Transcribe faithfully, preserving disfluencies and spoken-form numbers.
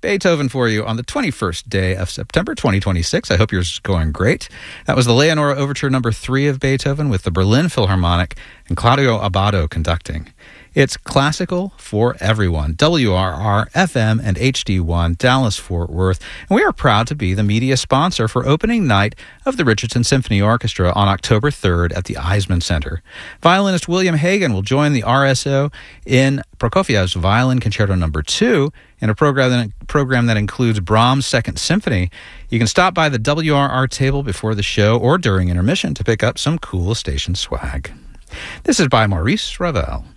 Beethoven for you on the twenty-first day of September twenty twenty-six. I hope yours is going great. That was the Leonora Overture number three of Beethoven with the Berlin Philharmonic and Claudio Abbado conducting. It's classical for everyone. W R R, F M, and H D one, Dallas-Fort Worth. And we are proud to be the media sponsor for opening night of the Richardson Symphony Orchestra on October third at the Eisman Center. Violinist William Hagen will join the R S O in Prokofiev's Violin Concerto number two in a program that, program that includes Brahms' Second Symphony. You can stop by the W R R table before the show or during intermission to pick up some cool station swag. This is by Maurice Ravel.